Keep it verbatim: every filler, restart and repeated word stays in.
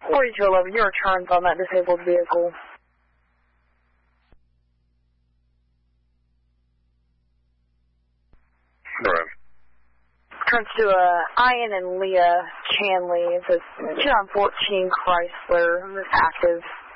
forty-two eleven, your returns on that disabled vehicle. Right. Turns to uh, Ian and Leah Chanley. It's a two thousand fourteen Chrysler. It's active.